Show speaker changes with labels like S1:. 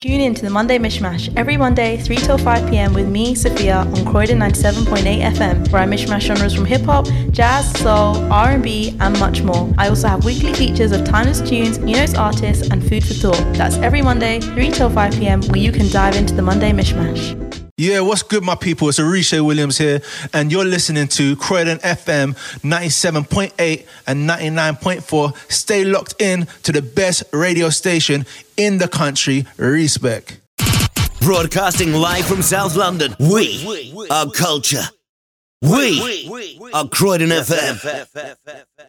S1: Tune in to the Monday Mishmash every Monday, 3 till 5 p.m. with me, Sophia, on Croydon 97.8 FM, where I mishmash genres from hip-hop, jazz, soul, R&B, and much more. I also have weekly features of timeless tunes, newest artists, and food for thought. That's every Monday, 3 till 5 p.m, where you can dive into the Monday Mishmash.
S2: Yeah, what's good, my people? It's Arisha Williams here, and you're listening to Croydon FM 97.8 and 99.4. Stay locked in to the best radio station in the country. Respect.
S3: Broadcasting live from South London. We are culture. We are Croydon FM.